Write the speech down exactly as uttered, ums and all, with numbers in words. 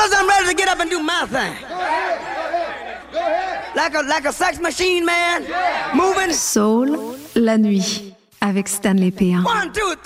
Fellas, I'm ready to get up and do my thing. Like a, like a sex machine, man. Moving. Soul, la nuit, avec Stanley P un. One, two, three.